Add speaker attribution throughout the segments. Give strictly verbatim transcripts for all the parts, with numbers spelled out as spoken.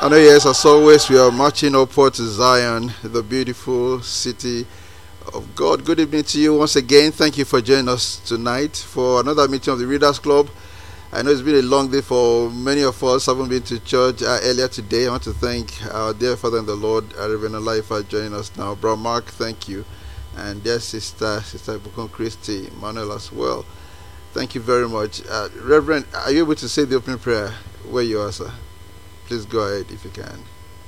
Speaker 1: I know, yes, as always, we are marching upward to Zion, the beautiful city of God. Good evening to you once again. Thank you for joining us tonight for another meeting of the Readers Club. I know it's been a long day for many of us. Haven't been to church uh, earlier today. I want to thank our dear Father in the Lord, uh, Reverend Olai, for joining us now. Bro Mark, thank you. And dear sister, Sister Bukon Christy, Manuel as well. Thank you very much. Uh, Reverend, are you able to say the opening prayer where you are, sir? Please go ahead if you can.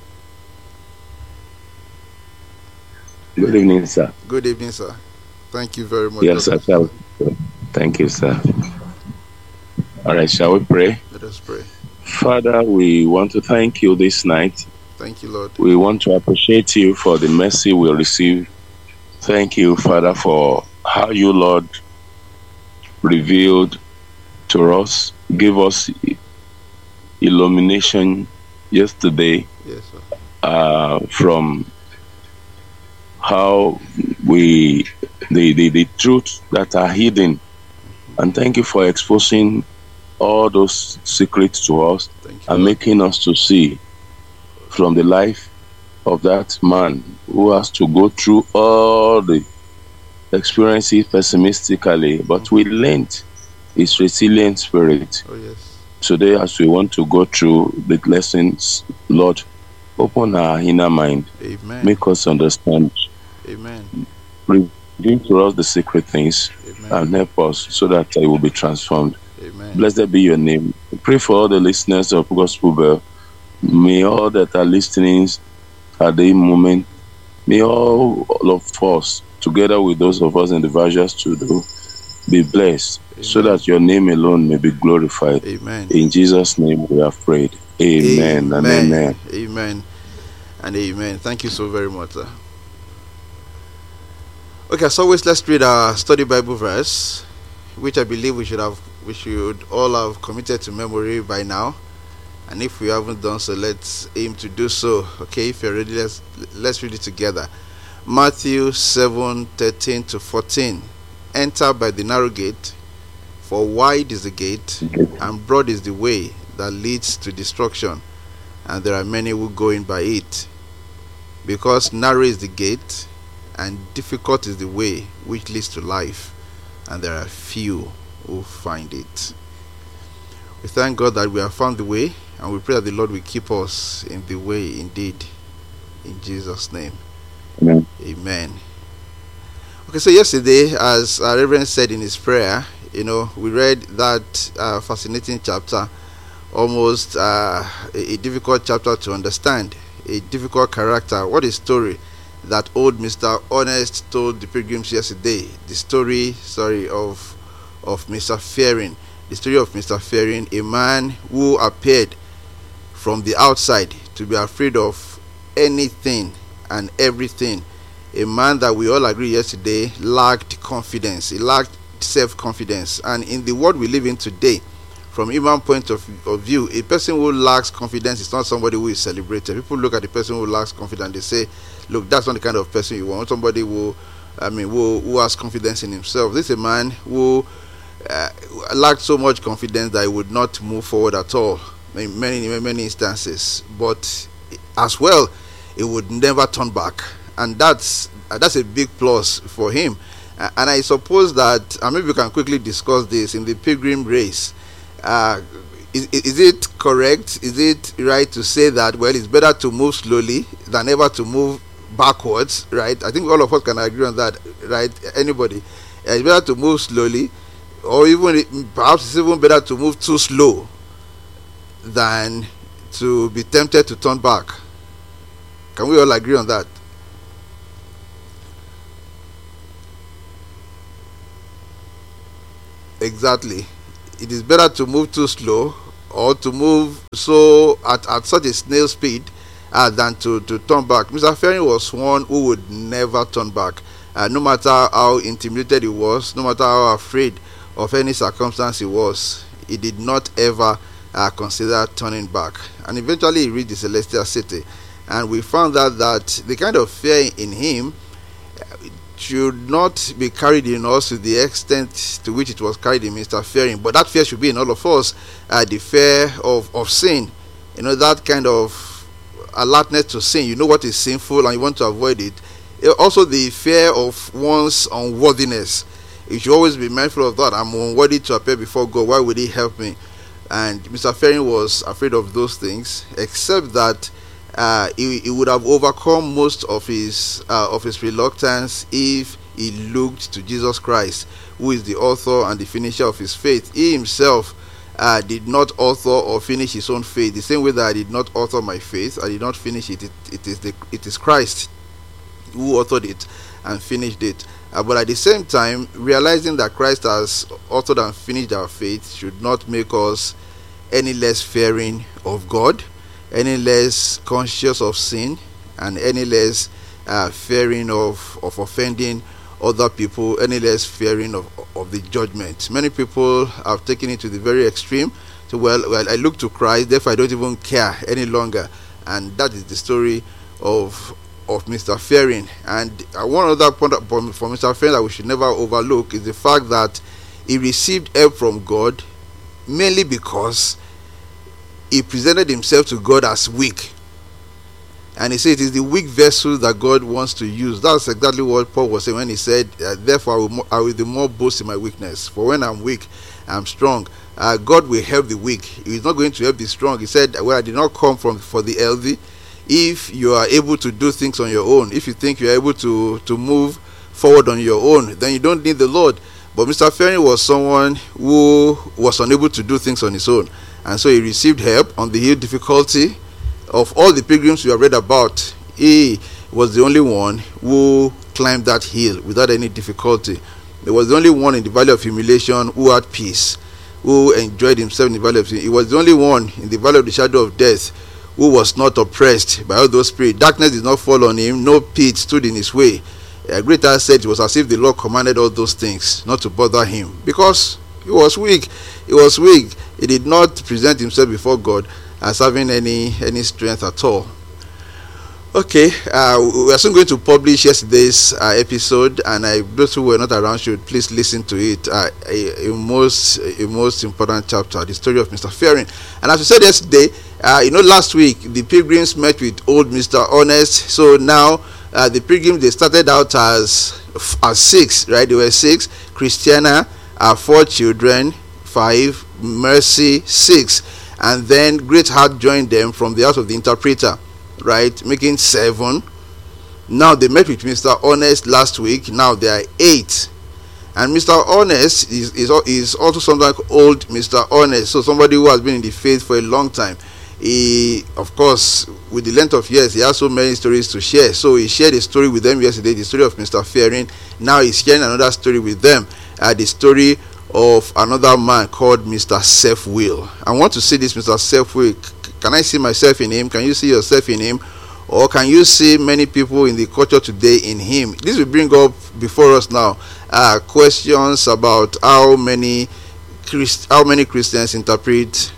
Speaker 2: Good evening, sir.
Speaker 1: Good evening, sir. Thank you very much.
Speaker 2: Yes, sir. Shall we? Thank you, sir. All right, shall we pray?
Speaker 1: Let us pray.
Speaker 2: Father, we want to thank you this night.
Speaker 1: Thank you, Lord.
Speaker 2: We want to appreciate you for the mercy we receive. Thank you, Father, for how you, Lord, revealed to us, give us illumination yesterday.
Speaker 1: Yes, sir.
Speaker 2: Uh, from how we the, the the truths that are hidden, and thank you for exposing all those secrets to us
Speaker 1: Thank you,
Speaker 2: and
Speaker 1: Lord.
Speaker 2: making us to see from the life of that man who has to go through all the experiences pessimistically, but we learned his resilient spirit.
Speaker 1: Oh, yes.
Speaker 2: Today, as we want to go through the lessons, Lord, open our inner mind,
Speaker 1: Amen.
Speaker 2: make us understand,
Speaker 1: Amen.
Speaker 2: reveal to us the secret things,
Speaker 1: Amen.
Speaker 2: and help us so that I will be transformed.
Speaker 1: Amen.
Speaker 2: Blessed be your name. We pray for all the listeners of Gospel Bell. May all that are listening at the moment, may all of us, together with those of us in the Vajas Studio, be blessed,
Speaker 1: Amen.
Speaker 2: so that your name alone may be glorified.
Speaker 1: Amen.
Speaker 2: In Jesus' name we have prayed. Amen,
Speaker 1: Amen.
Speaker 2: and amen.
Speaker 1: Amen. And amen. Thank you so very much, sir. Okay, as always, let's read our study Bible verse, which I believe we should have, we should all have committed to memory by now. And if we haven't done so, let's aim to do so. Okay, if you're ready, let's let's read it together. Matthew seven thirteen to fourteen. Enter by the narrow gate, for wide is the gate, and broad is the way that leads to destruction, and there are many who go in by it. Because narrow is the gate, and difficult is the way which leads to life, and there are few who find it. We thank God that we have found the way, and we pray that the Lord will keep us in the way indeed. In Jesus' name.
Speaker 2: Amen.
Speaker 1: Amen. Okay, so yesterday, as our Reverend said in his prayer, you know, we read that uh, fascinating chapter, almost uh, a, a difficult chapter to understand, a difficult character. What a story that old Mister Honest told the pilgrims yesterday. The story, sorry, of of Mister Fearing. The story of Mister Fearing, a man who appeared from the outside to be afraid of anything and everything. A man that we all agree yesterday lacked confidence. He lacked self-confidence. And in the world we live in today, from human point of, of view, a person who lacks confidence is not somebody who is celebrated. People look at the person who lacks confidence, they say, look, that's not the kind of person you want. Somebody who, I mean, who, who has confidence in himself. This is a man who uh, lacked so much confidence that he would not move forward at all in many, many instances. But as well, he would never turn back. And that's uh, that's a big plus for him. Uh, and I suppose that, and maybe we can quickly discuss this in the pilgrim race. Uh, is, is it correct? Is it right to say that, well, it's better to move slowly than ever to move backwards, right? I think all of us can agree on that, right? Anybody. Uh, it's better to move slowly, or even perhaps it's even better to move too slow than to be tempted to turn back. Can we all agree on that? Exactly. It is better to move too slow or to move so at, at such a snail speed uh, than to, to turn back. Mister Fearing was one who would never turn back. Uh, no matter how intimidated he was, no matter how afraid of any circumstance he was, he did not ever uh, consider turning back. And eventually he reached the celestial city. And we found out that the kind of fear in him should not be carried in us to the extent to which it was carried in Mister Fearing, but that fear should be in all of us. Uh, the fear of, of sin, you know, that kind of alertness to sin. You know what is sinful and you want to avoid it. Also, the fear of one's unworthiness. You should always be mindful of that. I'm unworthy to appear before God. Why would He help me? And Mister Fearing was afraid of those things, except that uh, he, he would have overcome most of his uh, of his reluctance if he looked to Jesus Christ, who is the author and the finisher of his faith. He himself uh, did not author or finish his own faith. The same way that I did not author my faith, I did not finish it. It, it is the it is Christ who authored it and finished it. Uh, but at the same time, realizing that Christ has authored and finished our faith should not make us any less fearing of God, any less conscious of sin, and any less uh, fearing of, of offending other people, any less fearing of, of the judgment. Many people have taken it to the very extreme. So, well, well, I look to Christ, therefore I don't even care any longer. And that is the story of of Mister Fearing. And uh, one other point for Mister Fearing that we should never overlook is the fact that he received help from God mainly because he presented himself to God as weak. And he said it is the weak vessel that God wants to use. That's exactly what Paul was saying when he said, uh, therefore I will, mo- I will the more boast in my weakness. For when I'm weak, I'm strong. Uh, God will help the weak. He is not going to help the strong. He said, well, I did not come from for the healthy. If you are able to do things on your own, if you think you are able to, to move forward on your own, then you don't need the Lord. But Mister Fearing was someone who was unable to do things on his own. And so he received help on the hill difficulty. Of all the pilgrims we have read about, he was the only one who climbed that hill without any difficulty. He was the only one in the valley of humiliation who had peace, who enjoyed himself in the valley of sin. He was the only one in the valley of the shadow of death who was not oppressed by all those spirits. Darkness did not fall on him, no pit stood in his way. A greater said it was as if the Lord commanded all those things not to bother him, because he was weak. He was weak. He did not present himself before God as having any any strength at all. Okay, uh, we are soon going to publish yesterday's uh, episode, and I, those who were not around should please listen to it. Uh, a, a most a most important chapter, the story of Mister Fearing. And as we said yesterday, uh, you know, last week the pilgrims met with old Mister Honest. So now uh, the pilgrims, they started out as as six, right? They were six. Christiana, uh, four children, five. Mercy, six. And then Great Heart joined them from the house of the interpreter, right, making seven. Now they met with Mister Honest last week. Now they are eight. And Mister Honest is, is, is also something like old Mister Honest, so somebody who has been in the faith for a long time. He, of course, with the length of years, he has so many stories to share. So he shared a story with them yesterday, the story of Mister Fearing. Now he's sharing another story with them, uh, the story of another man called Mister Self-Will. I want to see this Mister Self-Will. Can I see myself in him? Can you see yourself in him? Or can you see many people in the culture today in him? This will bring up before us now uh, questions about how many Christ, how many Christians interpret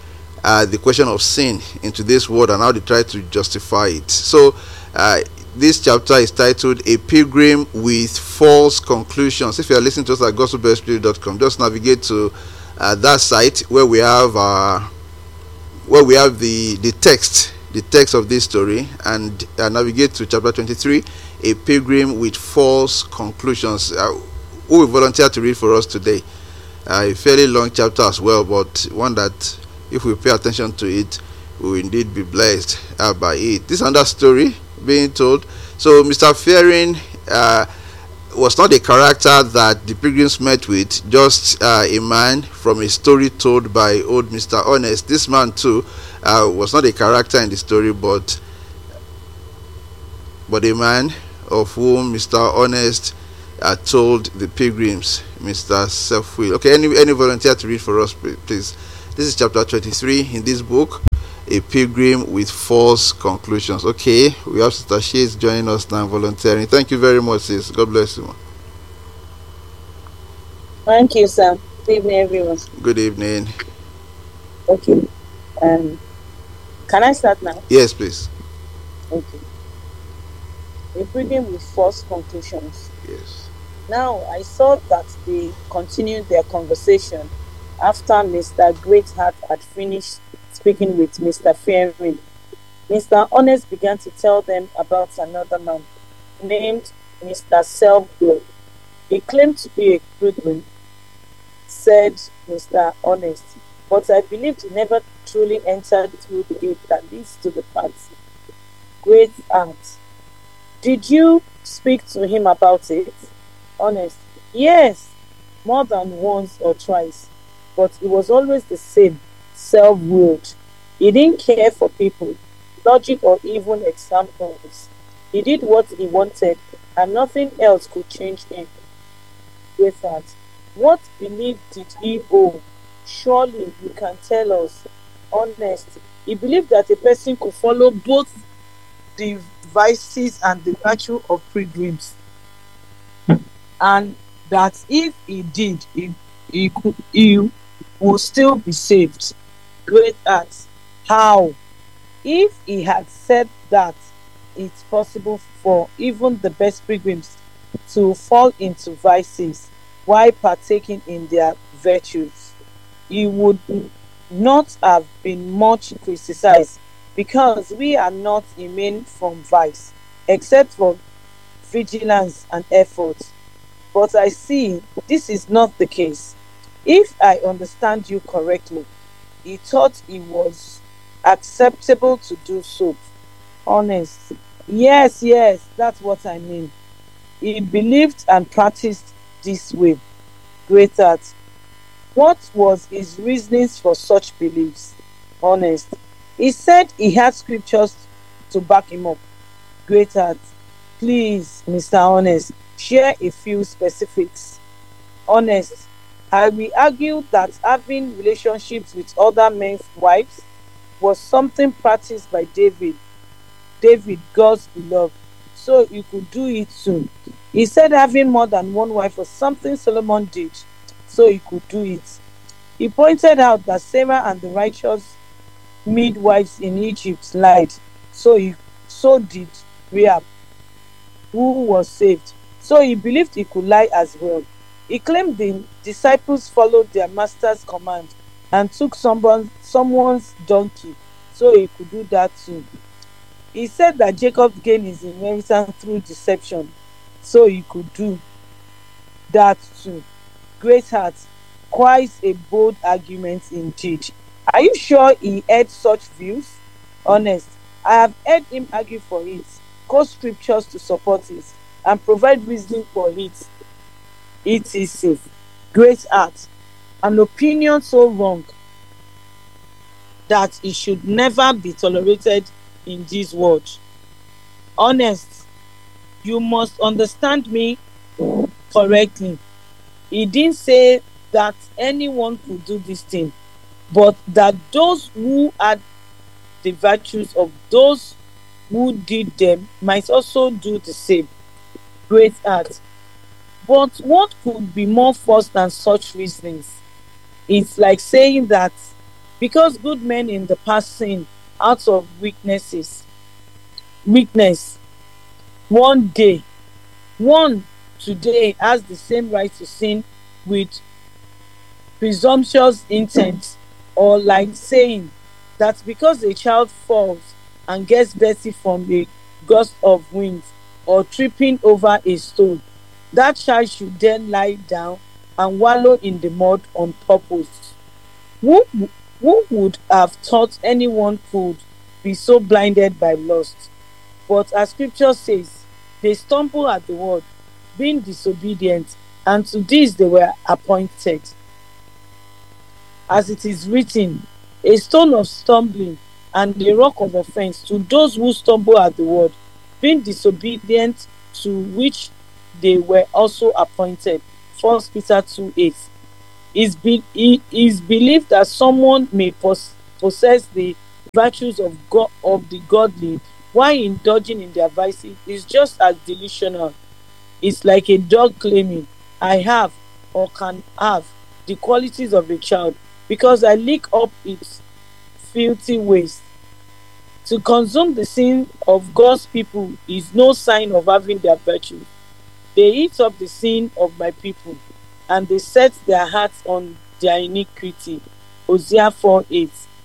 Speaker 1: uh, the question of sin in today's world and how they try to justify it. So uh, this chapter is titled A Pilgrim with False Conclusions. If you are listening to us at gospel bell spirit dot com, just navigate to uh, that site where we have uh, where we have the, the text, the text of this story, and uh, navigate to chapter twenty-three, A Pilgrim with False Conclusions. Uh, who will volunteer to read for us today? Uh, a fairly long chapter as well, but one that, if we pay attention to it, we will indeed be blessed uh, by it. This is another story being told. So Mister Fearing uh, was not a character that the pilgrims met with, just uh, a man from a story told by old Mister Honest. This man too uh, was not a character in the story, but but a man of whom Mister Honest uh, told the pilgrims, Mister Self-Will. Okay, any any volunteer to read for us, please? This is chapter twenty-three in this book, A Pilgrim with False Conclusions. Okay, we have Sister Shades joining us now, volunteering. Thank you very much, sis. God bless you.
Speaker 3: Thank you, sir. Good evening, everyone.
Speaker 1: Good evening.
Speaker 3: Okay. Um, can I start now?
Speaker 1: Yes, please.
Speaker 3: Okay. A Pilgrim with False Conclusions.
Speaker 1: Yes.
Speaker 3: Now, I saw that they continued their conversation after Mister Greatheart had finished speaking with Mister Fearing. Mister Honest began to tell them about another man named Mister Self-Will. He claimed to be a pilgrim, said Mister Honest, but I believed he never truly entered through the gate that leads to the path. Great aunt. Did you speak to him about it? Honest. Yes, more than once or twice, but it was always the same, self-willed. He didn't care for people, logic, or even examples. He did what he wanted, and nothing else could change him. With that, what belief did he hold? Surely you can tell us. Honest. He believed that a person could follow both the vices and the virtue of pilgrims, and that if he did, he, he, could, he would still be saved. Great acts. How? If he had said that it's possible for even the best pilgrims to fall into vices while partaking in their virtues, he would not have been much criticized, because we are not immune from vice, except for vigilance and effort. But I see this is not the case. If I understand you correctly, he thought it was acceptable to do so. Honest. Yes, yes, that's what I mean. He believed and practiced this way. Great art. What was his reasonings for such beliefs? Honest. He said he had scriptures to back him up. Great art. Please, Mister Honest, share a few specifics. Honest. I will argue that having relationships with other men's wives was something practiced by David. David, God's beloved, so you could do it too. He said having more than one wife was something Solomon did, so he could do it. He pointed out that Sarah and the righteous midwives in Egypt lied, so he so did Rahab, who was saved. So he believed he could lie as well. He claimed the disciples followed their master's command and took someone, someone's donkey, so he could do that too. He said that Jacob gained his inheritance through deception, so he could do that too. Great heart, quite a bold argument indeed. Are you sure he had such views? Honest. I have heard him argue for it, quote scriptures to support it, and provide reasoning for it. It is safe. Great art. An opinion so wrong that it should never be tolerated in this world. Honest. You must understand me correctly. He didn't say that anyone could do this thing, but that those who had the virtues of those who did them might also do the same. Great art. But what could be more false than such reasonings? It's like saying that because good men in the past sinned out of weaknesses, weakness, one day, one today has the same right to sin with presumptuous intent, or like saying that because a child falls and gets dirty from a gust of wind or tripping over a stone, that child should then lie down and wallow in the mud on purpose. Who, who would have thought anyone could be so blinded by lust? But as scripture says, they stumble at the word, being disobedient, and to this they were appointed. As it is written, a stone of stumbling and a rock of offense to those who stumble at the word, being disobedient, to which they were also appointed. First Peter two eight. It is believed that someone may pos- possess the virtues of God, of the godly, while indulging in their vices is just as delusional. It's like a dog claiming, I have or can have the qualities of a child because I lick up its filthy waste. To consume the sin of God's people is no sign of having their virtue. They eat up the sin of my people, and they set their hearts on their iniquity. Hosea four eight.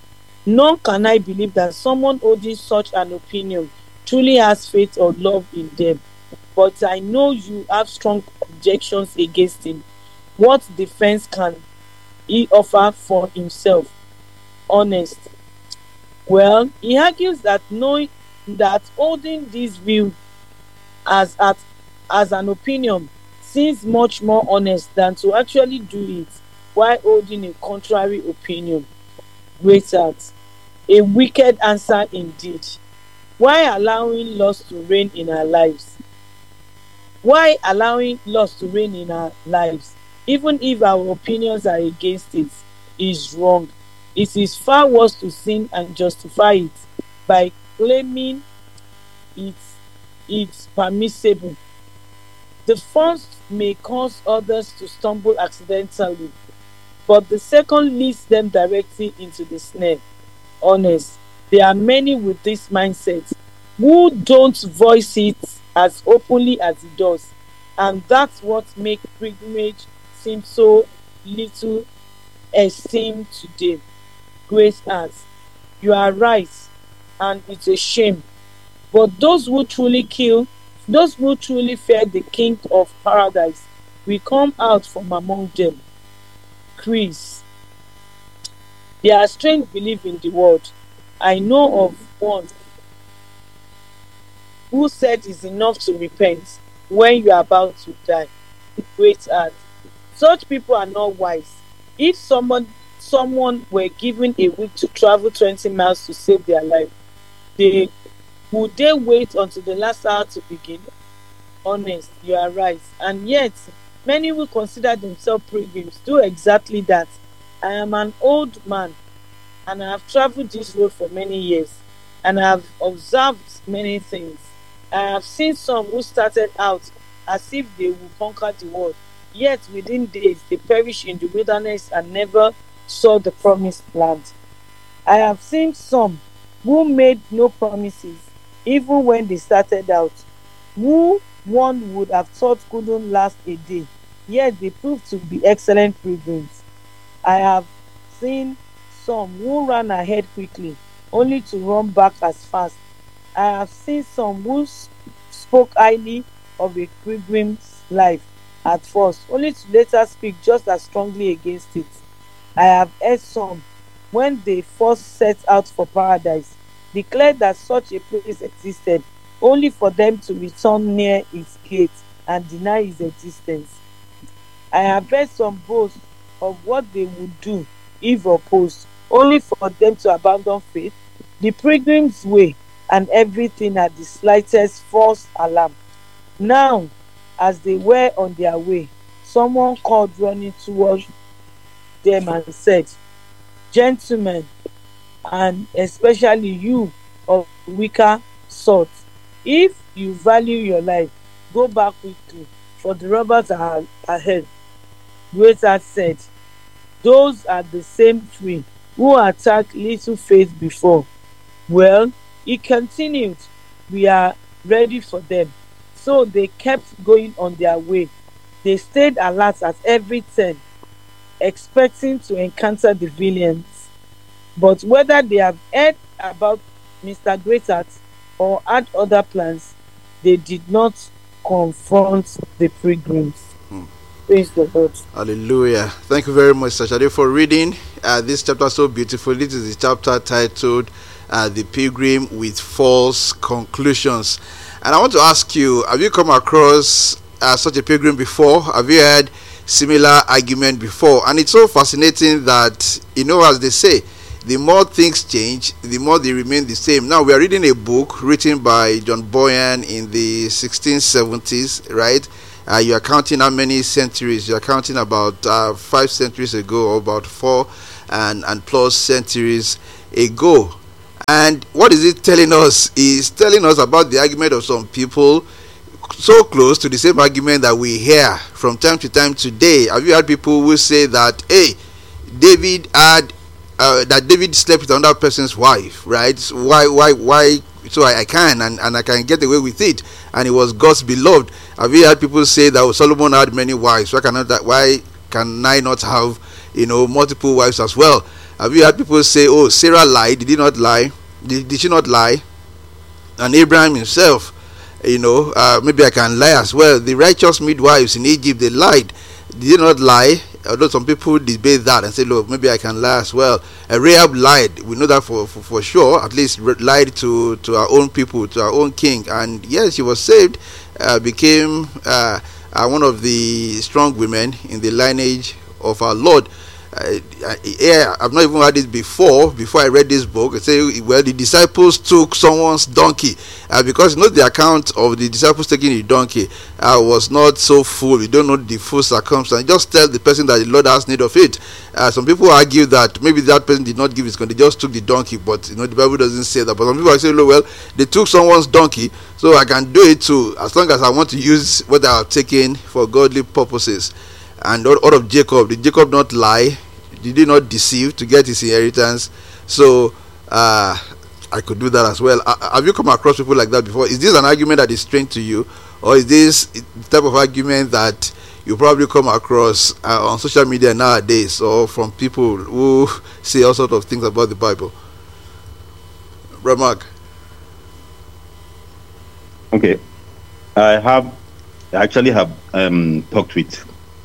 Speaker 3: Nor can I believe that someone holding such an opinion truly has faith or love in them. But I know you have strong objections against him. What defense can he offer for himself? Honest. Well, he argues that knowing that holding this view as at as an opinion seems much more honest than to actually do it while holding a contrary opinion. Great heart. A wicked answer indeed. Why allowing lust to reign in our lives? Why allowing lust to reign in our lives, even if our opinions are against it, is wrong. It is far worse to sin and justify it by claiming it's, it's permissible. The first may cause others to stumble accidentally, but the second leads them directly into the snare. Honest. There are many with this mindset who don't voice it as openly as it does, and that's what makes pilgrimage seem so little esteemed today. Grace hearts, you are right, and it's a shame. But those who truly kill, those who truly fear the King of Paradise, will come out from among them. Chris, there are strange beliefs in the world. I know of one who said it's enough to repent when you are about to die. Great heart. Such people are not wise. If someone someone were given a week to travel twenty miles to save their life, they would they wait until the last hour to begin? Honest, you are right. And yet, many who consider themselves pilgrims do exactly that. I am an old man, and I have traveled this road for many years, and I have observed many things. I have seen some who started out as if they would conquer the world, yet within days they perish in the wilderness and never saw the promised land. I have seen some who made no promises even when they started out, who one would have thought couldn't last a day, yet they proved to be excellent pilgrims. I have seen some who ran ahead quickly only to run back as fast. I have seen some who spoke highly of a pilgrim's life at first, only to later speak just as strongly against it. I have heard some, when they first set out for paradise, declare that such a place existed, only for them to return near its gate and deny its existence. I have heard some boast of what they would do if opposed, only for them to abandon faith, the pilgrim's way, and everything at the slightest false alarm. Now, as they were on their way, someone called running towards them and said, "Gentlemen, and especially you of weaker sort, if you value your life, go back quickly, for the robbers are ahead." Greater said, "Those are the same three who attacked little faith before." Well, he continued, "We are ready for them." So they kept going on their way. They stayed alert at every turn, expecting to encounter the villains. But whether they have heard about Mister Greatheart or had other plans, they did not confront the pilgrims. Hmm. Praise the Lord.
Speaker 1: Hallelujah. Thank you very much, Sashade, for reading uh, this chapter so beautifully. This is the chapter titled uh, The Pilgrim with False Conclusions. And I want to ask you, have you come across uh, such a pilgrim before? Have you heard similar argument before? And it's so fascinating that, you know, as they say, the more things change, the more they remain the same. Now, we are reading a book written by John Bunyan in the sixteen seventies, right? Uh, you are counting how many centuries? You are counting about uh, five centuries ago, or about four and, and plus centuries ago. And what is it telling us? Is telling us about the argument of some people so close to the same argument that we hear from time to time today. Have you heard people who say that, hey, David had uh, that David slept with another person's wife, right? So why, why, why? So I, I can and, and I can get away with it, and it was God's beloved. Have you heard people say that Solomon had many wives? Why cannot that? Why can I not have, you know, multiple wives as well? Have you heard people say, "Oh, Sarah lied"? Did he not lie? Did, did she not lie? And Abraham himself, you know, uh, maybe I can lie as well. The righteous midwives in Egypt, they lied. Did they not lie? Although some people debate that and say, look, maybe I can lie as well. Uh, Rahab lied. We know that for, for, for sure. At least lied to, to our own people, to our own king. And yes, she was saved, uh, became uh, uh, one of the strong women in the lineage of our Lord. Uh, yeah, I've not even heard this before. Before I read this book, it say, well, the disciples took someone's donkey, uh, because you know the account of the disciples taking the donkey uh, was not so full. We don't know the full circumstance. Just tell the person that the Lord has need of it. Uh, some people argue that maybe that person did not give his donkey; they just took the donkey. But you know the Bible doesn't say that. But some people say, "Oh, well, they took someone's donkey, so I can do it too, as long as I want to use what I have taken for godly purposes." And out of Jacob, did Jacob not lie? Did he not deceive to get his inheritance? So uh, I could do that as well. Uh, have you come across people like that before? Is this an argument that is strange to you, or is this the type of argument that you probably come across uh, on social media nowadays, or from people who say all sorts of things about the Bible? Brother Mark.
Speaker 4: Okay, I have I actually have um, talked with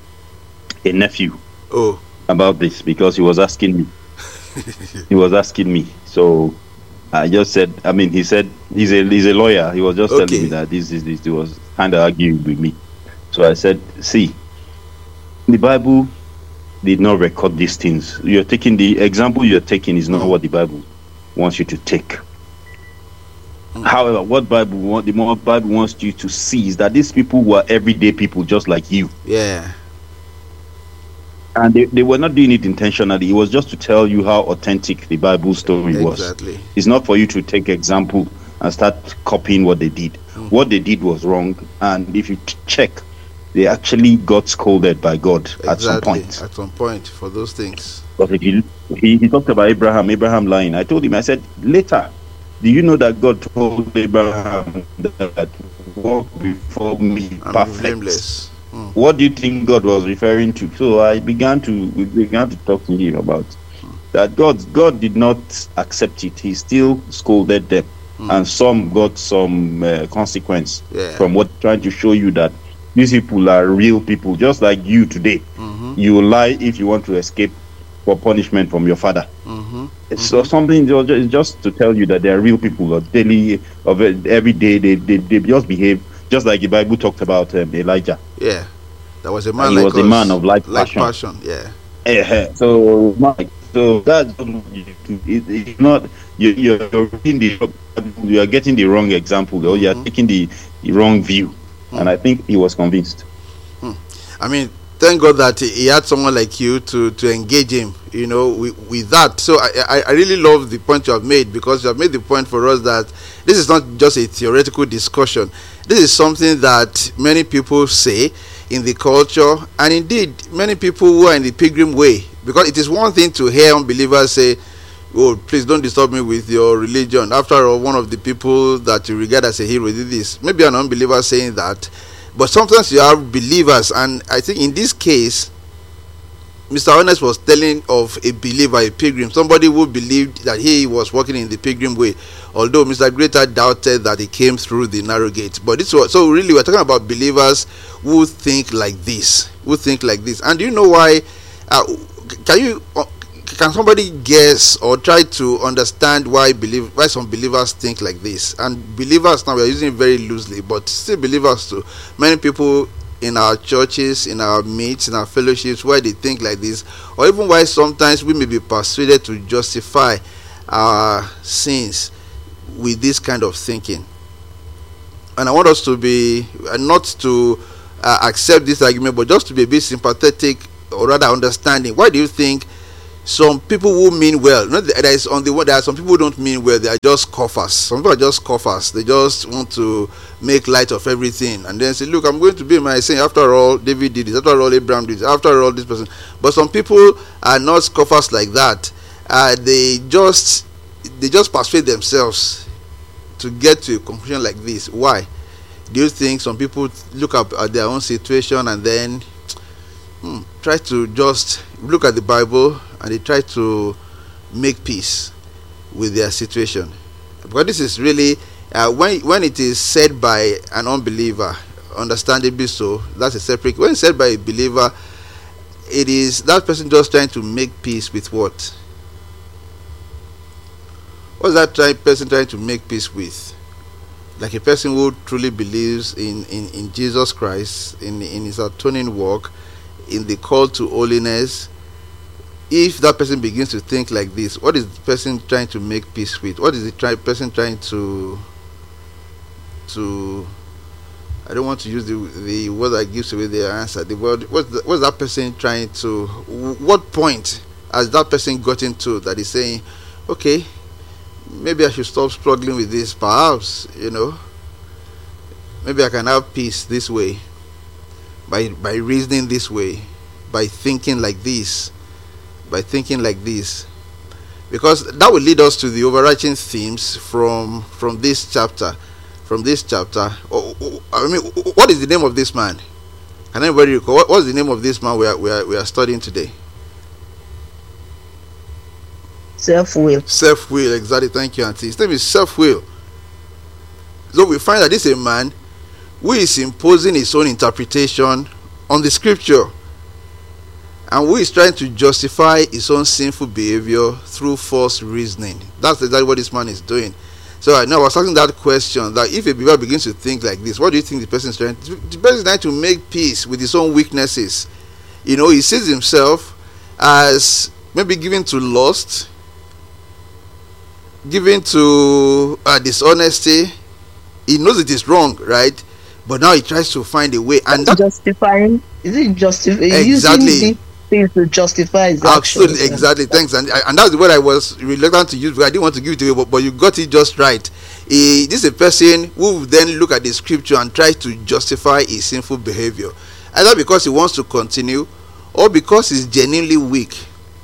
Speaker 4: a nephew.
Speaker 1: Oh.
Speaker 4: About this, because he was asking me. he was asking me. So I just said, I mean, he said he's a he's a lawyer. He was just
Speaker 1: okay.
Speaker 4: telling me that this is this. He was kind of arguing with me. So I said, see, the Bible did not record these things. You're taking the example you're taking is not what the Bible wants you to take. Mm. However, what Bible want, the more Bible wants you to see is that these people were everyday people just like you.
Speaker 1: Yeah.
Speaker 4: And they, they were not doing it intentionally. It was just to tell you how authentic the Bible story was.
Speaker 1: Exactly.
Speaker 4: It's not for you to take example and start copying what they did. Mm-hmm. What they did was wrong. And if you t- check, they actually got scolded by God
Speaker 1: exactly.
Speaker 4: at some point.
Speaker 1: At some point for those things.
Speaker 4: But if you, he, he talked about Abraham, Abraham lying. I told him, I said, later, do you know that God told Abraham that walk before me perfect?
Speaker 1: Blameless.
Speaker 4: Mm. What do you think God was referring to? So I began to we began to talk to him about mm. that God God did not accept it. He still scolded them, mm. and some got some uh, consequence
Speaker 1: yeah.
Speaker 4: from what trying to show you that these people are real people, just like you today. Mm-hmm. You lie if you want to escape for punishment from your father. Mm-hmm. It's mm-hmm. something it's just to tell you that they are real people. Of daily, of every day, they, they they just behave. Just like the Bible talked about um, Elijah.
Speaker 1: Yeah, that was a man.
Speaker 4: And he
Speaker 1: like
Speaker 4: was
Speaker 1: us,
Speaker 4: a man of like passion.
Speaker 1: passion. Yeah.
Speaker 4: Uh, so, so that's it, it's not you. You're reading the you are getting the wrong example, or mm-hmm. you are taking the, the wrong view. Mm-hmm. And I think he was convinced.
Speaker 1: Hmm. I mean, thank God that he had someone like you to to engage him. You know, with, with that. So I, I I really love the point you have made, because you have made the point for us that this is not just a theoretical discussion. This is something that many people say in the culture, and indeed many people who are in the pilgrim way. Because it is one thing to hear unbelievers say, "Oh, please don't disturb me with your religion. After all, one of the people that you regard as a hero did this." Maybe an unbeliever saying that, but sometimes you have believers, and I think in this case, Mister Honest was telling of a believer, a pilgrim, somebody who believed that he was walking in the pilgrim way, although Mister Greater doubted that he came through the narrow gate. But this was, so really we're talking about believers who think like this, who think like this. And do you know why? Uh, can you uh, can somebody guess or try to understand why believe why some believers think like this? And believers now, we are using it very loosely, but still believers too. Many people in our churches, in our meets, in our fellowships, why they think like this, or even why sometimes we may be persuaded to justify our sins with this kind of thinking. And I want us to be, uh, not to uh, accept this argument, but just to be a bit sympathetic, or rather understanding. Why do you think some people who mean well, you know, there is on the one, there are some people who don't mean well, they are just scoffers. Some people are just scoffers. They just want to make light of everything and then say, look, I'm going to be my sin. After all, David did it. After all, Abraham did it. After all, this person. But some people are not scoffers like that. Uh, they just they just persuade themselves to get to a conclusion like this. Why? Do you think some people look up at their own situation and then hmm, try to just look at the Bible, and they try to make peace with their situation. Because this is really uh, when when it is said by an unbeliever, understandably so, that's a separate. When it's said by a believer, it is that person just trying to make peace with what? What's that try, person trying to make peace with? Like a person who truly believes in, in, in Jesus Christ, in, in his atoning work, in the call to holiness. If that person begins to think like this, what is the person trying to make peace with? What is the try, person trying to to I don't want to use the the word that gives away the answer. The word what's, the, what's that person trying to? What point has that person gotten to that is saying, okay, maybe I should stop struggling with this. Perhaps, you know, maybe I can have peace this way, by by reasoning this way, by thinking like this, by thinking like this, because that will lead us to the overarching themes from from this chapter. From this chapter, oh, oh, I mean, what is the name of this man? Can anybody recall? What was the name of this man we are we are we are studying today?
Speaker 3: Self-will.
Speaker 1: Self-will, exactly. Thank you, Auntie. His name is Self-will. So we find that this is a man who is imposing his own interpretation on the scripture, and who is trying to justify his own sinful behavior through false reasoning. That's exactly what this man is doing. So I know I was asking that question, that if a believer begins to think like this, what do you think the person is trying to do? The person is trying to make peace with his own weaknesses. You know, he sees himself as maybe given to lust, given to uh, dishonesty. He knows it is wrong, right? But now he tries to find a way, and that,
Speaker 3: justifying is it justifying
Speaker 1: exactly
Speaker 3: using things to justify his
Speaker 1: absolutely
Speaker 3: actions.
Speaker 1: exactly thanks, and and that's what I was reluctant to use, because I didn't want to give it away, but, but you got it just right. He, this is a person who will then look at the scripture and try to justify his sinful behavior, either because he wants to continue or because he's genuinely weak.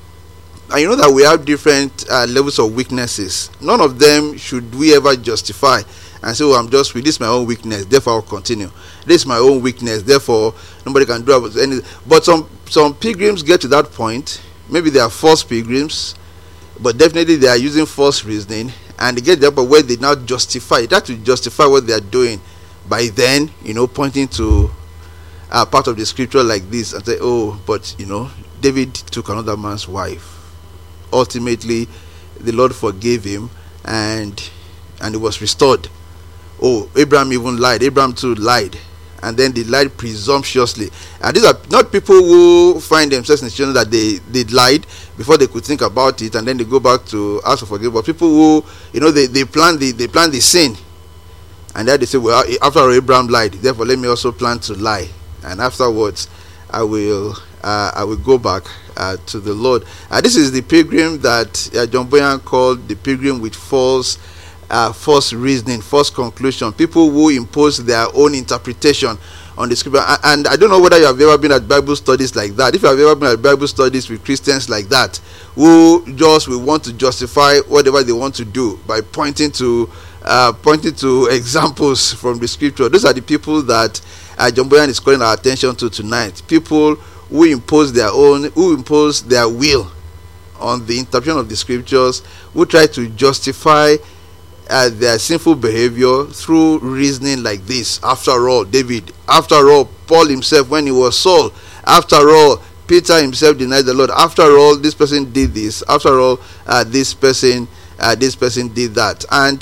Speaker 1: And you know that we have different uh, levels of weaknesses. None of them should we ever justify and say, oh, I'm just weak, this is my own weakness, therefore I'll continue. This is my own weakness, therefore nobody can do anything. But some some pilgrims get to that point. Maybe they are false pilgrims, but definitely they are using false reasoning, and they get to the point where they now justify, they have to justify what they are doing by then, you know, pointing to a part of the scripture like this and say, oh, but you know, David took another man's wife. Ultimately, the Lord forgave him, and and it was restored. Oh, Abraham even lied. Abraham too lied, and then they lied presumptuously. And these are not people who find themselves in a situation that they they lied before they could think about it, and then they go back to ask for forgiveness. But people who, you know, they they plan the they plan the sin, and then they say, well, after all, Abraham lied, therefore let me also plan to lie, and afterwards I will uh, I will go back uh, to the Lord. Uh, this is the pilgrim that uh, John Bunyan called the pilgrim with false uh, false reasoning, false conclusion. People who impose their own interpretation on the scripture. And I don't know whether you have ever been at Bible studies like that. If you have ever been at Bible studies with Christians like that, who just will want to justify whatever they want to do by pointing to uh, pointing to examples from the scripture, those are the people that uh, John Bunyan is calling our attention to tonight. People who impose their own, who impose their will on the interpretation of the scriptures, who try to justify uh, their sinful behavior through reasoning like this. After all, David, after all, Paul himself when he was Saul, after all, Peter himself denied the Lord, after all, this person did this, after all, uh, this person uh, this person did that. And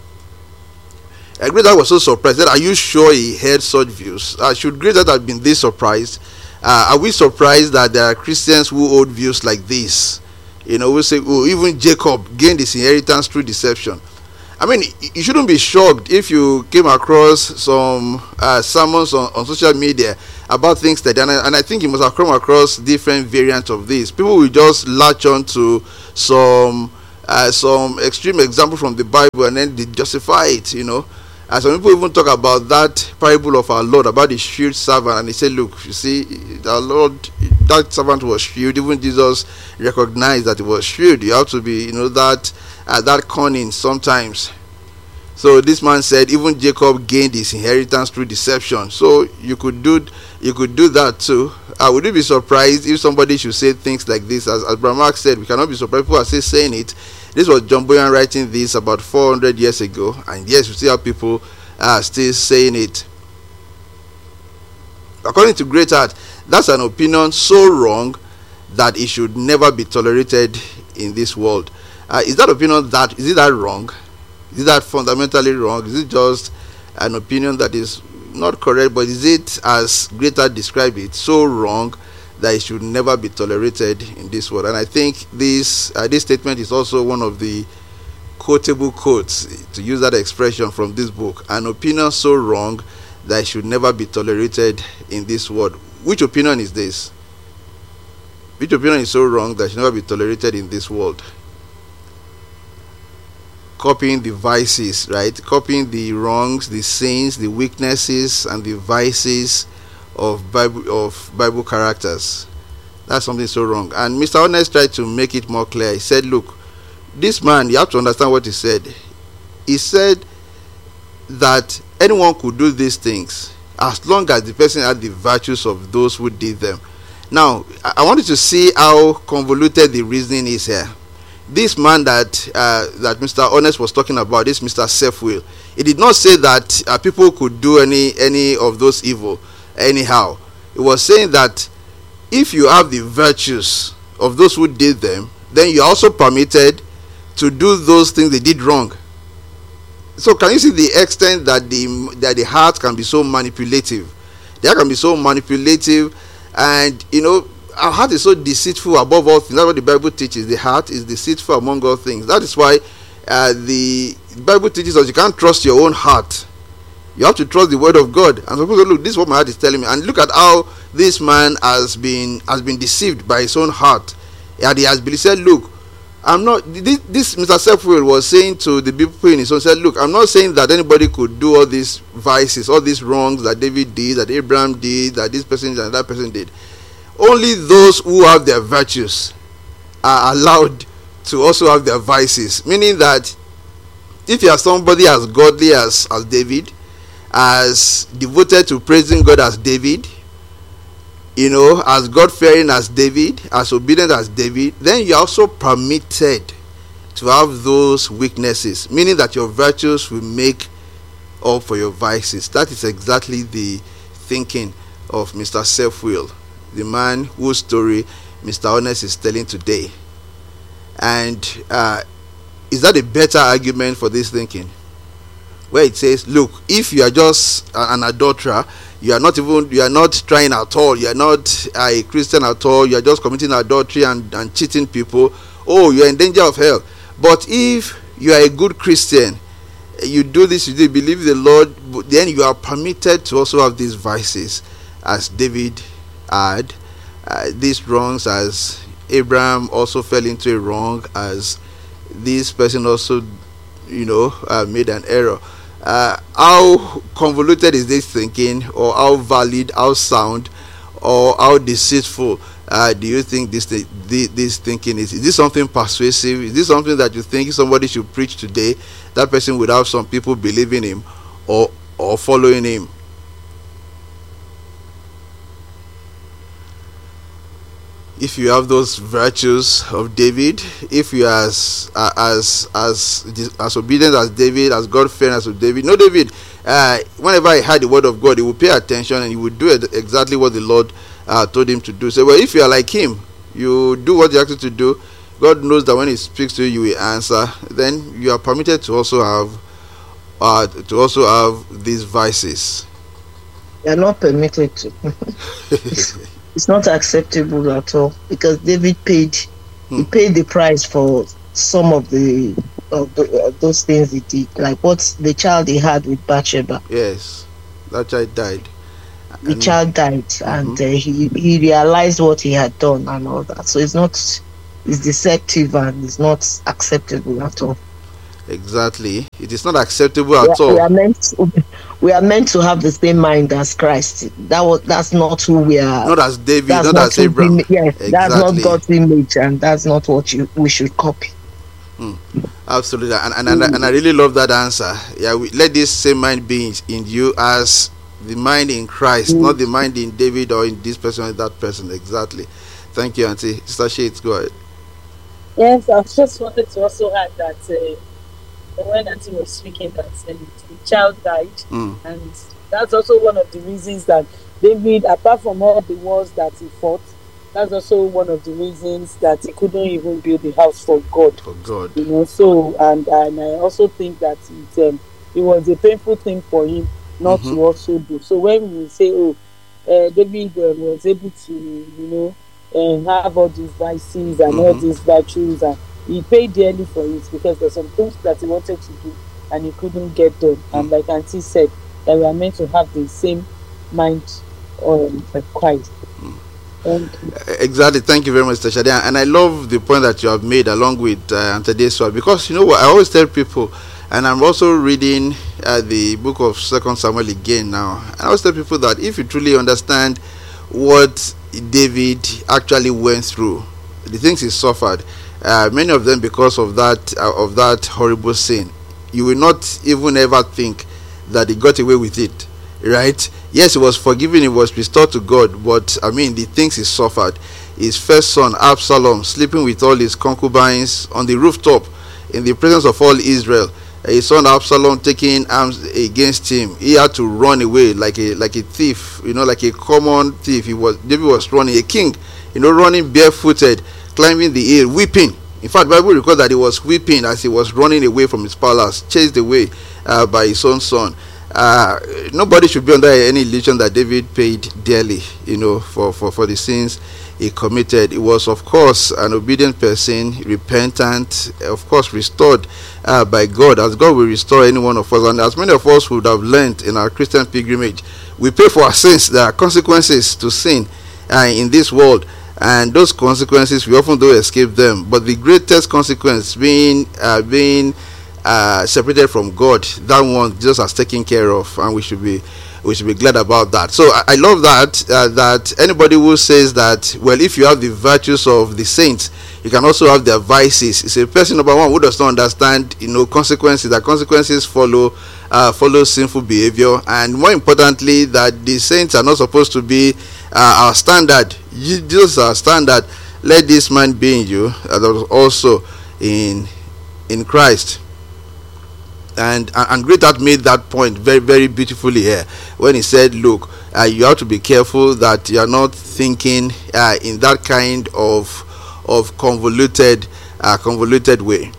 Speaker 1: uh, Greta was so surprised that, are you sure he had such views? Uh, should Greta have been this surprised? Uh, are we surprised that there are Christians who hold views like this? You know, we say, oh, even Jacob gained his inheritance through deception. I mean, you shouldn't be shocked if you came across some uh, sermons on, on social media about things that, and I, and I think you must have come across different variants of this. People will just latch on to some uh, some extreme example from the Bible and then they justify it, you know. And some people even talk about that parable of our Lord, about the shrewd servant, and they say, look, you see, our Lord, that servant was shrewd. Even Jesus recognized that he was shrewd. You have to be, you know, that uh, that cunning sometimes. So this man said even Jacob gained his inheritance through deception. So you could do you could do that too. Uh, would you be surprised if somebody should say things like this? As, as Brother Mark said, we cannot be surprised people are still saying it. This was John Boyan writing this about four hundred years ago, and yes, we see how people are still saying it. According to Greatheart, that's an opinion so wrong that it should never be tolerated in this world. Uh, is that opinion that is it that wrong? Is it that fundamentally wrong? Is it just an opinion that is not correct, but is it, as Greatheart described it, so wrong that it should never be tolerated in this world? And I think this uh, this statement is also one of the quotable quotes, to use that expression, from this book. An opinion so wrong that it should never be tolerated in this world. Which opinion is this? Which opinion is so wrong that it should never be tolerated in this world? Copying the vices, right? Copying the wrongs, the sins, the weaknesses, and the vices of Bible of Bible characters. That's something so wrong. And Mister Honest tried to make it more clear. He said, look, this man, you have to understand what he said. He said that anyone could do these things as long as the person had the virtues of those who did them. Now, I wanted to see how convoluted the reasoning is here. This man that uh, that Mister Honest was talking about, this Mister Self-Will, he did not say that uh, people could do any any of those evil anyhow. He was saying that if you have the virtues of those who did them, then you are also permitted to do those things they did wrong. So can you see the extent that the that the heart can be so manipulative? The heart can be so manipulative, and you know, our heart is so deceitful above all things. That's what the Bible teaches. The heart is deceitful among all things. That is why uh, the Bible teaches us you can't trust your own heart. You have to trust the word of God. And some people say, look, this is what my heart is telling me. And look at how this man has been has been deceived by his own heart. And he has been said, look, I'm not this, this Mister Self-Will was saying to the people in his own, said, look, I'm not saying that anybody could do all these vices, all these wrongs that David did, that Abraham did, that this person and that person did. Only those who have their virtues are allowed to also have their vices. Meaning that if you are somebody as godly as, as David, as devoted to praising God as David, you know, as God-fearing as David, as obedient as David, then you are also permitted to have those weaknesses. Meaning that your virtues will make up for your vices. That is exactly the thinking of Mister Self-Will, the man whose story Mister Honest is telling today. And uh, is that a better argument for this thinking? Where it says, look, if you are just an adulterer, you are not even you are not trying at all, you are not a Christian at all, you are just committing adultery and, and cheating people, oh, you are in danger of hell. But if you are a good Christian, you do this, you do believe the Lord, then you are permitted to also have these vices, as David had uh, these wrongs, as Abraham also fell into a wrong, as this person also, you know, uh, made an error. Uh, how convoluted is this thinking, or how valid, how sound, or how deceitful uh, do you think this th- this thinking is? Is this something persuasive? Is this something that you think somebody should preach today? That person would have some people believing him or or following him. If you have those virtues of David, if you are as uh, as as as obedient as David, as God-fearing as David, no, David, uh, whenever he heard the word of God, he would pay attention and he would do exactly what the Lord uh, told him to do. So, well, if you are like him, you do what he asked you to do. God knows that when he speaks to you, you will answer. Then you are permitted to also have uh, to also have these vices.
Speaker 3: You are not permitted to. It's not acceptable at all, because David paid hmm. he paid the price for some of the of the, uh, those things he did, like what the child he had with Bathsheba.
Speaker 1: Yes, that child died.
Speaker 3: The and child died, mm-hmm. and uh, he he realized what he had done and all that. So it's not it's deceptive and it's not acceptable at all.
Speaker 1: Exactly, it is not acceptable at
Speaker 3: we are,
Speaker 1: all.
Speaker 3: We are meant to, we are meant to have the same mind as Christ. That was that's not who we are.
Speaker 1: Not as David,
Speaker 3: that's
Speaker 1: not,
Speaker 3: not
Speaker 1: as Abraham.
Speaker 3: Yes,
Speaker 1: exactly.
Speaker 3: That's not God's image, and that's not what you, we should copy.
Speaker 1: Hmm. Absolutely, and and, and, I, and I really love that answer. Yeah, we, let this same mind be in, in you as the mind in Christ,
Speaker 3: Mm.
Speaker 1: not the mind in David or in this person or that person. Exactly. Thank you, Auntie. Sister Shades, go ahead.
Speaker 3: Yes, I just wanted to also add that uh, when Auntie was speaking, that uh, the child died,
Speaker 1: Mm.
Speaker 3: and that's also one of the reasons that David, apart from all the wars that he fought, that's also one of the reasons that he couldn't even build the house for God.
Speaker 1: For God.
Speaker 3: You know, so and and I also think that it um, it was a painful thing for him not
Speaker 1: Mhm.
Speaker 3: to also do. So when we say, oh, uh, David uh, was able to, you know, uh, have all these vices and all
Speaker 1: Mhm.
Speaker 3: these virtues, and he paid dearly for it because there's some things that he wanted to do and he couldn't get done. And like Auntie said, that we are meant to have the same mind um, of Christ. Thank you.
Speaker 1: Exactly. Thank you very much, Sister Shadia. And I love the point that you have made along with uh, Auntie Deswa, because you know what I always tell people, and I'm also reading uh, the book of Second Samuel again now. And I always tell people that if you truly understand what David actually went through, the things he suffered, uh, many of them because of that uh, of that horrible sin, you will not even ever think that he got away with it, right? Yes, he was forgiven, he was restored to God, but I mean the things he suffered. His first son Absalom sleeping with all his concubines on the rooftop in the presence of all Israel. His son Absalom taking arms against him. He had to run away like a like a thief, you know, like a common thief. He was David was running, a king, you know, running barefooted, climbing the hill, weeping. In fact, the Bible records that he was weeping as he was running away from his palace, chased away uh, by his own son. Uh, nobody should be under any illusion that David paid dearly, you know, for, for, for the sins he committed. He was, of course, an obedient person, repentant, of course, restored uh, by God, as God will restore any one of us. And as many of us would have learned in our Christian pilgrimage, we pay for our sins. There are consequences to sin uh, in this world, and those consequences we often do escape them. But the greatest consequence being uh, being uh, separated from God, that one Jesus has taken care of, and we should be we should be glad about that. So I, I love that uh, that anybody who says that, well, if you have the virtues of the saints, you can also have their vices. It's a person, number one, who does not understand, you know, consequences. That consequences follow uh, follow sinful behavior, and more importantly, that the saints are not supposed to be uh, our standard. Jesus is our standard. Let this man be in you, as also in in Christ. And and Great Heart made that point very very beautifully here when he said, look, uh, you have to be careful that you are not thinking uh, in that kind of of convoluted uh, convoluted way.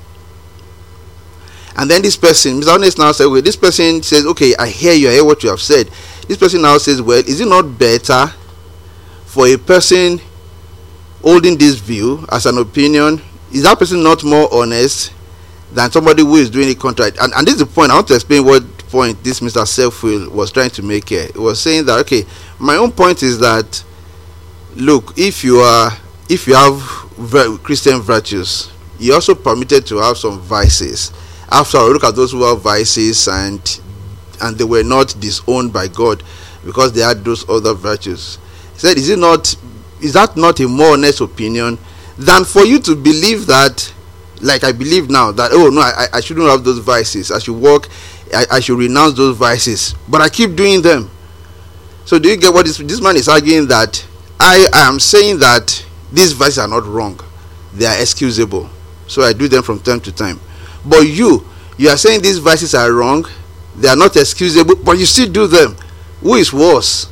Speaker 1: And then this person, Mister Honest, now said, well, this person says, okay, I hear you, I hear what you have said. This person now says, well, is it not better for a person holding this view as an opinion? Is that person not more honest than somebody who is doing it contrary? And, and this is the point. I want to explain what point this Mister Selfwill was trying to make here. He was saying that, okay, my own point is that, look, if you are if you have vir- Christian virtues, you're also permitted to have some vices. After all, look at those who have vices and and they were not disowned by God because they had those other virtues. He said, is it not is that not a more honest opinion than for you to believe that, like I believe now, that, oh no, I, I shouldn't have those vices, I should walk, I, I should renounce those vices, but I keep doing them. So do you get what this, this man is arguing? That I, I am saying that these vices are not wrong, they are excusable, so I do them from time to time. But you, you are saying these vices are wrong, they are not excusable, but you still do them. Who is worse?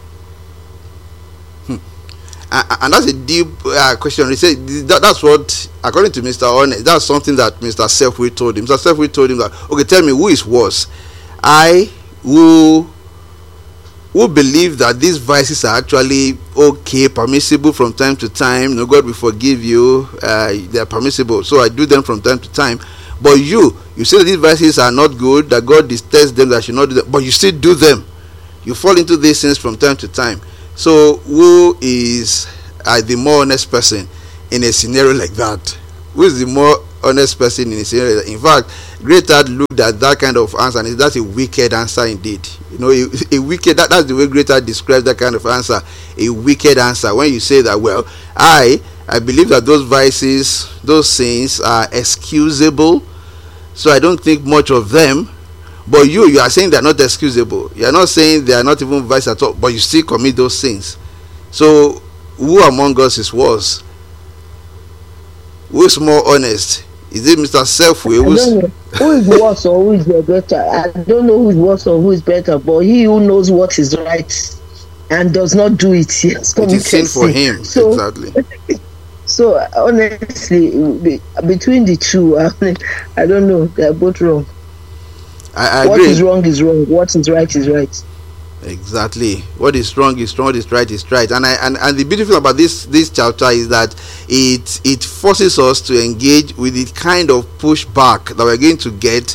Speaker 1: And that's a deep uh, question. He said that, that's what, according to Mister Honest, that's something that Mister Selfwill told him. Mister Selfwill told him that, okay, tell me who is worse. I who who believe that these vices are actually okay, permissible from time to time. No, God will forgive you. Uh, they are permissible, so I do them from time to time. But you, you say that these vices are not good, that God detests them, that I should not do them, but you still do them. You fall into these sins from time to time. So who is uh, the more honest person in a scenario like that? Who is the more honest person in a scenario like that? In fact, Great Heart looked at that kind of answer and that's a wicked answer indeed. You know, a, a wicked, that, that's the way Great Heart describes that kind of answer. A wicked answer. When you say that, well, I I believe that those vices, those sins are excusable. So I don't think much of them. But you, you are saying they are not excusable. You are not saying they are not even vice at all, but you still commit those sins. So who among us is worse? Who is more honest? Is it Mister Selfway?
Speaker 5: I don't know who is worse or who is better. I don't know who is worse or who is better, but he who knows what is right and does not do it, yes,
Speaker 1: it is sin for him. So, exactly.
Speaker 5: So honestly, between the two, I, mean, I don't know. They are both wrong.
Speaker 1: I, I
Speaker 5: what
Speaker 1: agree.
Speaker 5: is wrong is wrong. What is right is right.
Speaker 1: Exactly. What is wrong is wrong. What is right is right. And I and, and the beautiful about this this chapter is that it it forces us to engage with the kind of pushback that we're going to get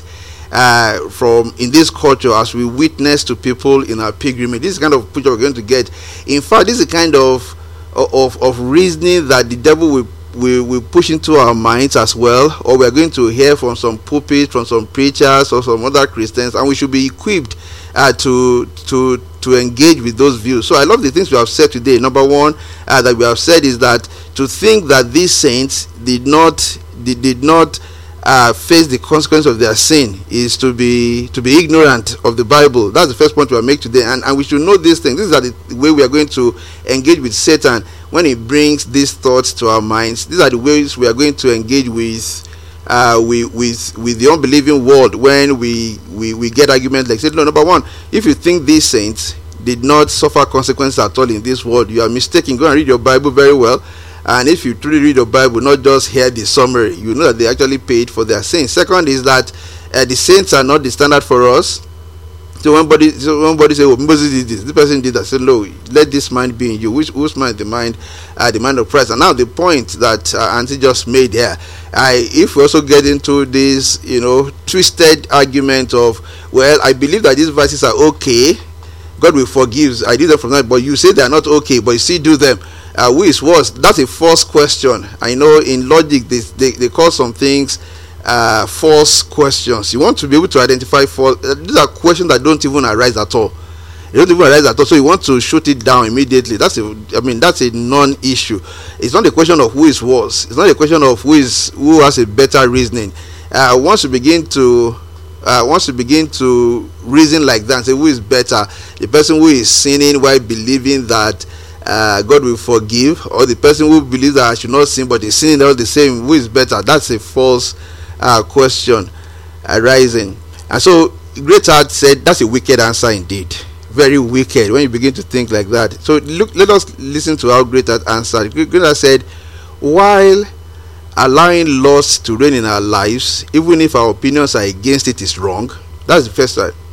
Speaker 1: uh, from in this culture as we witness to people in our pilgrimage. This is the kind of pushback we're going to get. In fact, this is the kind of of of reasoning that the devil will we we push into our minds as well, or we're going to hear from some pulpits, from some preachers or some other Christians, and we should be equipped uh, to to to engage with those views. So I love the things we have said today. Number one, uh, that we have said is that to think that these saints did not did, did not uh, face the consequence of their sin is to be to be ignorant of the Bible. That's the first point we will make today, and and we should know these things. This is the way we are going to engage with Satan when he brings these thoughts to our minds. These are the ways we are going to engage with uh with with, with the unbelieving world when we, we we get arguments like, say, no, number one, if you think these saints did not suffer consequences at all in this world, you are mistaken. Go and read your Bible very well, and if you truly read your Bible, not just hear the summary, you know that they actually paid for their sins. Second is that uh, the saints are not the standard for us. So when somebody, so when somebody say, "Oh, Moses did this," this person did that. Say, "No, let this mind be in you." Which whose mind? The mind, uh, the mind of Christ. And now the point that uh, Auntie just made here, I if we also get into this, you know, twisted argument of, well, I believe that these verses are okay, God will forgive. I did them from that, but you say they are not okay, but you still do them. Uh, who is worse? That's a false question. I know in logic they they, they call some things uh false questions. You want to be able to identify false. Uh, these are questions that don't even arise at all. They don't even arise at all. So you want to shoot it down immediately. That's a, I mean, that's a non-issue. It's not a question of who is worse. It's not a question of who is who has a better reasoning. Uh, once you begin to uh, once you begin to reason like that, and say who is better, the person who is sinning while believing that uh, God will forgive, or the person who believes that I should not sin but is sinning all the same, who is better? That's a false Uh, question arising. And so Greatheart said that's a wicked answer indeed, very wicked when you begin to think like that. So look, let us listen to how Greatheart answered. Greatheart said, while allowing lust to reign in our lives, even if our opinions are against it, is wrong. That's the first side.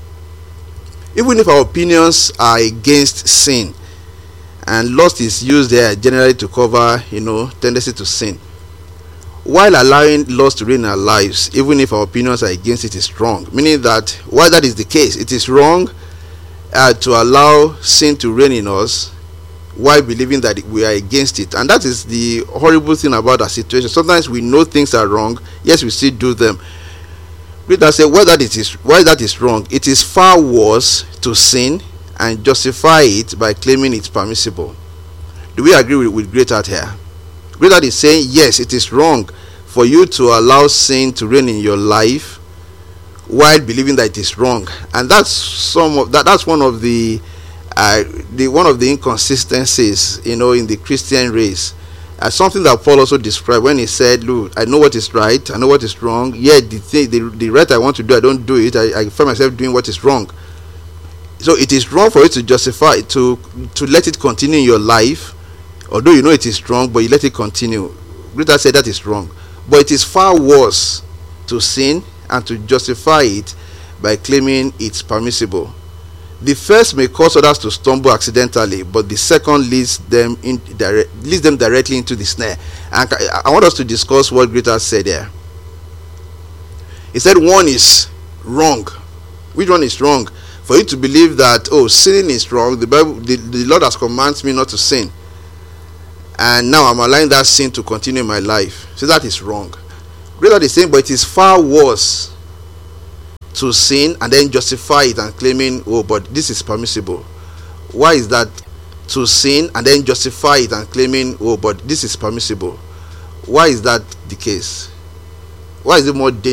Speaker 1: Even if our opinions are against sin, and lust is used there generally to cover, you know, tendency to sin. While allowing lust to reign in our lives, even if our opinions are against it, is wrong. Meaning that while that is the case, it is wrong uh, to allow sin to reign in us while believing that we are against it. And that is the horrible thing about our situation. Sometimes we know things are wrong, yes, we still do them. Greatheart said, why that it is why that is wrong, it is far worse to sin and justify it by claiming it's permissible. Do we agree with, with Greatheart here? Greatheart is saying, yes, it is wrong for you to allow sin to reign in your life while believing that it is wrong. And that's some of that that's one of the uh, the one of the inconsistencies, you know, in the Christian race. Uh, something that Paul also described when he said, look, I know what is right, I know what is wrong, yet the thing, the, the right I want to do, I don't do it. I, I find myself doing what is wrong. So it is wrong for you to justify, to to let it continue in your life, although you know it is wrong, but you let it continue. Greatheart said that is wrong. But it is far worse to sin and to justify it by claiming it's permissible. The first may cause others to stumble accidentally, but the second leads them in direct, leads them directly into the snare. And I want us to discuss what Greatheart said there. He said one is wrong. Which one is wrong? For you to believe that, oh, sinning is wrong, the Bible, the, the Lord has commanded me not to sin, and now I'm allowing that sin to continue in my life. So that is wrong. Greatheart is saying, but it is far worse to sin and then justify it and claiming, oh, but this is permissible. Why is that? to sin and then justify it and claiming, oh, but this is permissible. Why is that the case? Why is it more dangerous